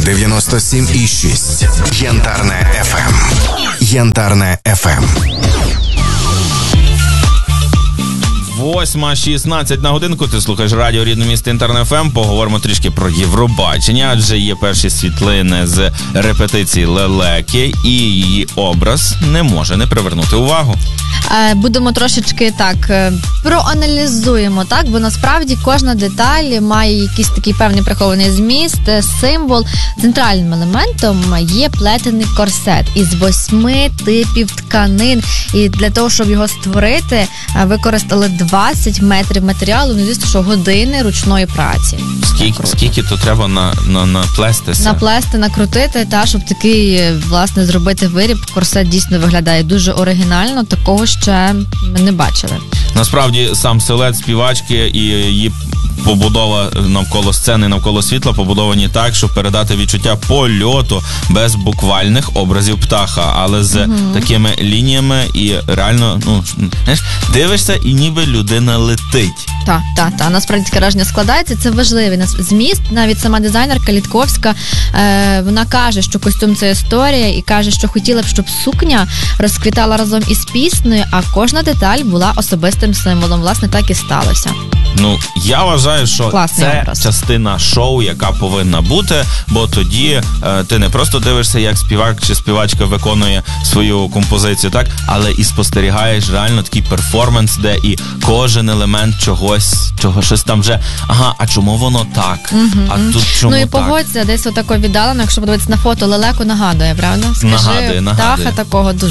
97,6. Янтарне FM. Янтарне FM. 8:16 на годинку. Ти слухаєш радіо Рідне місто Янтарне ФМ. Поговоримо трішки про Євробачення, адже є перші світлини з репетиції Лелеки, і її образ не може не привернути увагу. Будемо трошечки так проаналізуємо, так, бо насправді кожна деталь має якийсь такий певний прихований зміст, символ. Центральним елементом є плетений корсет із 8 типів тканин, і для того, щоб його створити, використали 20 метрів матеріалу, ну, звісно, що години ручної праці. Скільки то треба наплестися? Наплести, накрутити, та, щоб такий, власне, зробити виріб. Корсет дійсно виглядає дуже оригінально, такого ще ми не бачили. Насправді, сам силует співачки і її побудова навколо сцени, навколо світла побудовані так, щоб передати відчуття польоту без буквальних образів птаха, але з такими лініями і реально, ну, знаєш, дивишся і ніби людина летить. Так. Насправді таке враження складається. Це важливий зміст. Навіть сама дизайнерка Літковська, вона каже, що костюм – це історія, і каже, що хотіла б, щоб сукня розквітала разом із піснею, а кожна деталь була особистим символом. Власне, так і сталося. Ну, я вважаю, що класний це образ. частина шоу, яка повинна бути, бо тоді ти не просто дивишся, як співак чи співачка виконує свою композицію, так, але і спостерігаєш реально такий перформанс, де і кожен елемент чого щось там вже, а чому воно так? А тут чому так? Ну і погодься, десь отако віддалено, якщо подивитися на фото, Лелеку нагадує, правда? Скажи, Нагадує. птаха такого дуже